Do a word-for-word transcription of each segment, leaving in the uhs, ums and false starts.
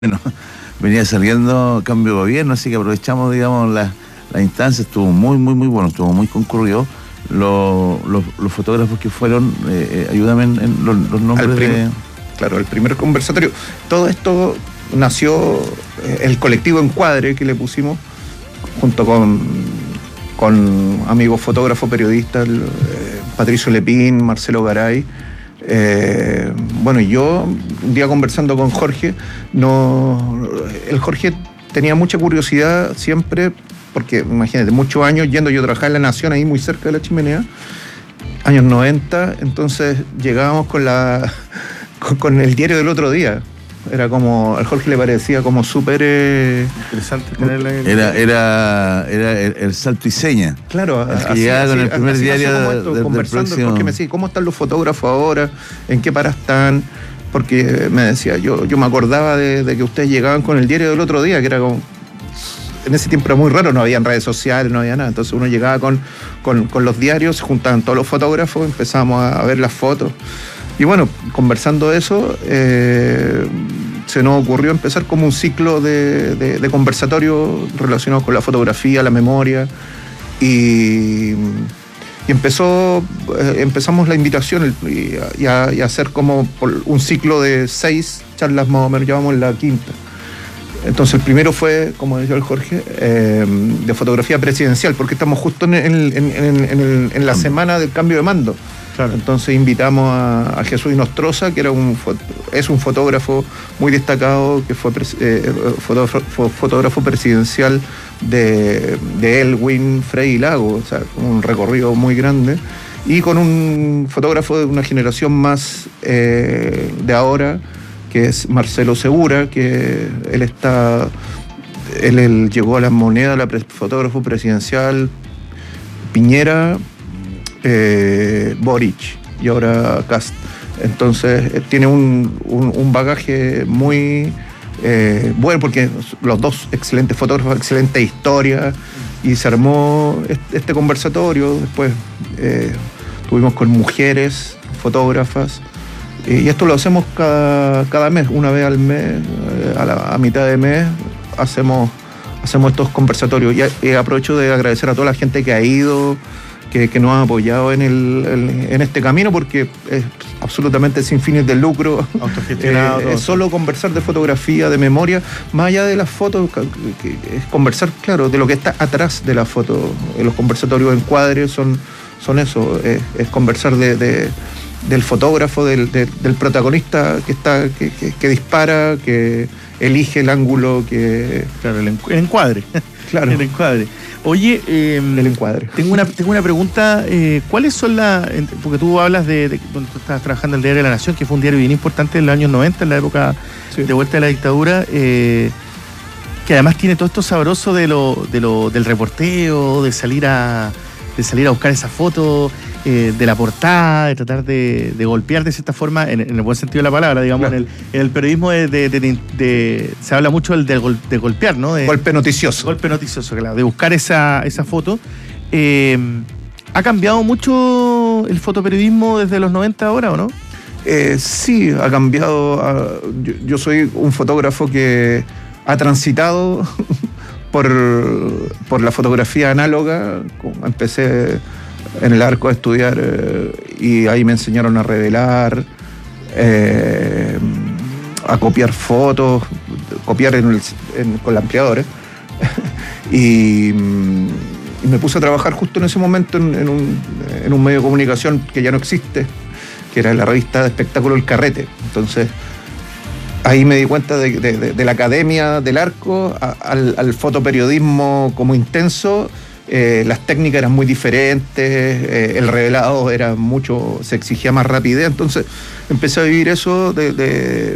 Bueno, venía saliendo cambio de gobierno, así que aprovechamos, digamos, la, la instancia. Estuvo muy, muy, muy bueno, estuvo muy concurrido. Los, los, los fotógrafos que fueron, eh, ayúdame en, en los, los nombres primer, de... Claro, el primer conversatorio. Todo esto nació, eh, el colectivo Encuadre que le pusimos, junto con, con amigos fotógrafos, periodistas, eh, Patricio Lepín, Marcelo Garay. Eh, bueno, yo un día conversando con Jorge, no, el Jorge tenía mucha curiosidad siempre, porque imagínate, muchos años yendo, yo trabajaba en La Nación, ahí muy cerca de la Chimenea, años noventa, entonces llegábamos con la con, con el diario del otro día. Era como, al Jorge le parecía como súper... Eh, interesante tenerla. Era, era, era el, el salto y seña. Claro, el que llegaba con el primer diario de, de, conversando, del porque me decía, ¿cómo están los fotógrafos ahora? ¿En qué para están? Porque me decía, yo, yo me acordaba de, de que ustedes llegaban con el diario del otro día, que era como... En ese tiempo era muy raro, no había redes sociales, no había nada. Entonces uno llegaba con, con, con los diarios, se juntaban todos los fotógrafos, empezamos a, a ver las fotos. Y bueno, conversando de eso, eh, se nos ocurrió empezar como un ciclo de, de, de conversatorio relacionado con la fotografía, la memoria. Y, y empezó, eh, empezamos la invitación y, y, a, y a hacer como un ciclo de seis charlas más o menos, llevamos la quinta. Entonces el primero fue, como decía el Jorge, eh, de fotografía presidencial, porque estamos justo en, en, en, en, en, el, en la semana del cambio de mando. Claro. Entonces invitamos a, a Jesús Inostroza, que era un, es un fotógrafo muy destacado, que fue eh, fotógrafo, fotógrafo presidencial de, de Elwin, Frei y Lago, o sea, un recorrido muy grande, y con un fotógrafo de una generación más eh, de ahora, que es Marcelo Segura, que él está, él, él llegó a las monedas, la pre, fotógrafo presidencial, Piñera, eh, Boric y ahora Kast. Entonces eh, tiene un, un, un bagaje muy eh, bueno, porque los dos excelentes fotógrafos, excelente historia, y se armó este, este conversatorio. Después eh, tuvimos con mujeres fotógrafas. Y esto lo hacemos cada, cada mes, una vez al mes, a, la, a mitad de mes, hacemos, hacemos estos conversatorios. Y, y aprovecho de agradecer a toda la gente que ha ido, que, que nos ha apoyado en, el, el, en este camino, porque es absolutamente sin fines de lucro. Autogestionado. Eh, es solo conversar de fotografía, de memoria, más allá de las fotos, que, que es conversar, claro, de lo que está atrás de la foto. Los conversatorios Encuadre son, son eso, es, es conversar de... de del fotógrafo, del, del, del protagonista que está que, que, que dispara, que elige el ángulo, que... Claro, el, el encuadre. Claro. El encuadre. Oye, eh, el encuadre. Tengo una, tengo una pregunta. Eh, ¿Cuáles son las...? Porque tú hablas de, de... Bueno, tú estabas trabajando en el Diario de la Nación, que fue un diario bien importante en los años noventa, en la época sí. de vuelta de la dictadura, eh, que además tiene todo esto sabroso de lo, de lo, del reporteo, de salir a, de salir a buscar esa foto... Eh, de la portada, de tratar de, de golpear de cierta forma, en, en el buen sentido de la palabra, digamos, claro. en, el, en el periodismo de, de, de, de, de, se habla mucho del, de, gol, de golpear, ¿no? De, golpe noticioso. Golpe noticioso, claro, de buscar esa, esa foto. Eh, ¿Ha cambiado mucho el fotoperiodismo desde los noventa ahora o no? Eh, sí, ha cambiado. Uh, yo, yo soy un fotógrafo que ha transitado por, por la fotografía análoga. Empecé en el Arco a estudiar eh, y ahí me enseñaron a revelar, eh, a copiar fotos, copiar en el, en, con la ampliadora. y, y me puse a trabajar justo en ese momento en, en, un, en un medio de comunicación que ya no existe, que era la revista de espectáculo El Carrete. Entonces ahí me di cuenta de, de, de, de la academia del Arco a, al, al fotoperiodismo como intenso. Eh, las técnicas eran muy diferentes, eh, el revelado era mucho, se exigía más rapidez, entonces empecé a vivir eso de, de,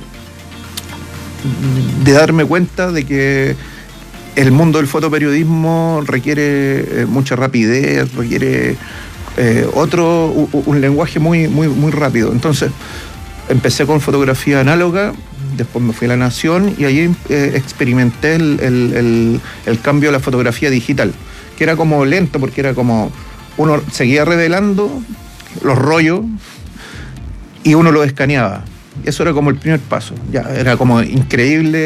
de darme cuenta de que el mundo del fotoperiodismo requiere eh, mucha rapidez, requiere eh, otro, un, un lenguaje muy, muy, muy rápido. Entonces empecé con fotografía análoga, después me fui a La Nación y ahí eh, experimenté el, el, el, el cambio a la fotografía digital, que era como lento, porque era como uno seguía revelando los rollos y uno los escaneaba. Eso era como el primer paso. Ya, era como increíble